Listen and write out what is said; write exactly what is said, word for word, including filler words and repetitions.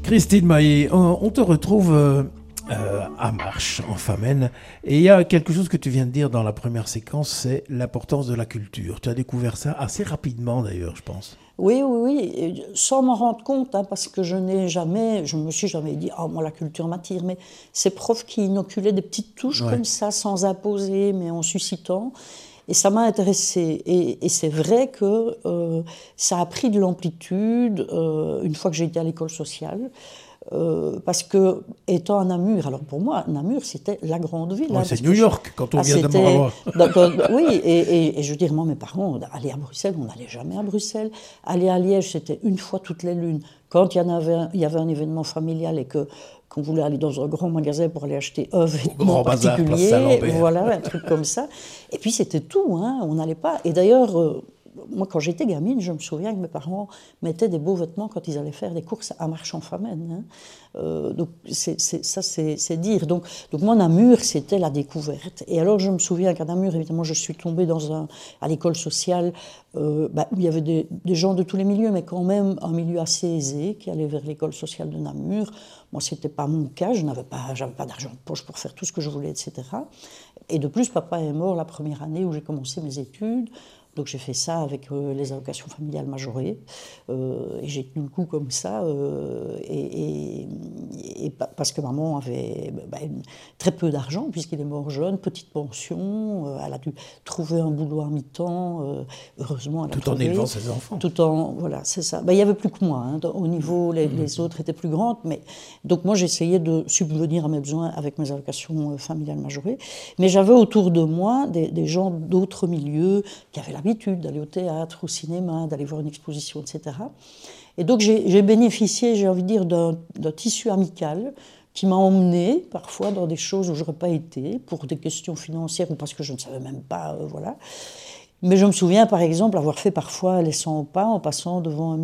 Christine Maillet, on, on te retrouve euh, euh, à Marche, en Famenne, et il y a quelque chose que tu viens de dire dans la première séquence, c'est l'importance de la culture. Tu as découvert ça assez rapidement d'ailleurs, je pense. Oui, oui, oui, et sans m'en rendre compte, hein, parce que je n'ai jamais, je me suis jamais dit, ah, moi la culture m'attire, mais ces profs qui inoculaient des petites touches Ouais. comme ça, sans imposer, mais en suscitant, et ça m'a intéressée. Et, et c'est vrai que euh, ça a pris de l'amplitude euh, une fois que j'ai été à l'école sociale. Euh, parce que, étant à Namur, alors pour moi, Namur, c'était la grande ville. Ouais, Hein, c'est parce New que je- York quand on ah, vient de c'était, Morava. d'accord, oui, et, et- et je veux dire, moi, mes parents, aller à Bruxelles, on n'allait jamais à Bruxelles. Aller à Liège, c'était une fois toutes les lunes. Quand il y en avait, un- il y avait un événement familial et que qu'on voulait aller dans un grand magasin pour aller acheter un Au vêtement Grand Bazar, place particulier, Saint-Lambert. voilà, un truc comme ça. Et puis c'était tout, hein, on n'allait pas. Et d'ailleurs, euh, moi, quand j'étais gamine, je me souviens que mes parents mettaient des beaux vêtements quand ils allaient faire des courses à Marche-en-Famenne. Hein. Euh, donc c'est, c'est, ça, c'est, c'est dire. Donc, donc moi, Namur, c'était la découverte. Et alors, je me souviens qu'à Namur, évidemment, je suis tombée dans un, à l'école sociale euh, bah, où il y avait des, des gens de tous les milieux, mais quand même un milieu assez aisé qui allait vers l'école sociale de Namur. Moi, c'était pas mon cas. Je n'avais pas, j'avais pas d'argent de poche pour faire tout ce que je voulais, et cetera. Et de plus, papa est mort la première année où j'ai commencé mes études. Donc j'ai fait ça avec euh, les allocations familiales majorées euh, et j'ai tenu le coup comme ça euh, et, et, et parce que maman avait bah, très peu d'argent puisqu'il est mort jeune, petite pension, euh, elle a dû trouver un boulot à mi-temps, euh, heureusement elle a Tout en trouvé. élevant ses enfants. Tout en, voilà, c'est ça. Ben, il n'y avait plus que moi, hein, au niveau, les, les autres étaient plus grandes, mais donc moi j'essayais de subvenir à mes besoins avec mes allocations familiales majorées, mais j'avais autour de moi des, des gens d'autres milieux qui avaient l'habitude d'aller au théâtre, au cinéma, d'aller voir une exposition, et cetera. Et donc j'ai, j'ai bénéficié, j'ai envie de dire, d'un, d'un tissu amical qui m'a emmené parfois dans des choses où je n'aurais pas été, pour des questions financières ou parce que je ne savais même pas, euh, voilà. Mais je me souviens par exemple avoir fait parfois les cent pas en passant devant un